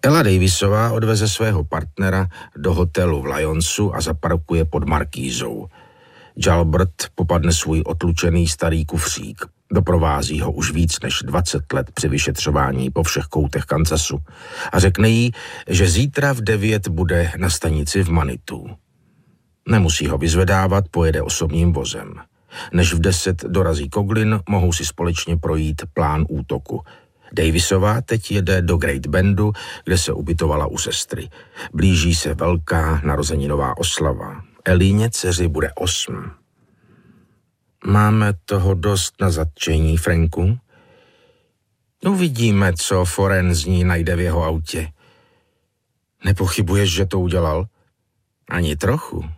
Ella Davisová odveze svého partnera do hotelu v Lyonsu a zaparkuje pod markízou. Jalbert popadne svůj otlučený starý kufřík. Doprovází ho už víc než 20 let při vyšetřování po všech koutech Kansasu a řekne jí, že zítra v 9 bude na stanici v Manitou. Nemusí ho vyzvedávat, pojede osobním vozem. Než v 10 dorazí Coughlin, mohou si společně projít plán útoku. Davisová teď jede do Great Bendu, kde se ubytovala u sestry. Blíží se velká narozeninová oslava. Elíně dceři bude 8. Máme toho dost na zatčení, Franku? Uvidíme, co forenzní najde v jeho autě. Nepochybuješ, že to udělal? Ani trochu.